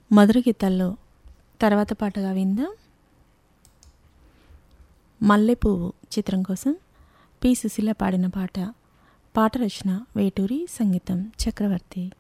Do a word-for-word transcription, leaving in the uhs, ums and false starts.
మధుర గీతాల్లో తర్వాత పాటగా విందాం. మల్లెపువ్వు చిత్రం కోసం పి సుశీల పాడిన పాట. పాట రచన వేటూరి, సంగీతం చక్రవర్తి.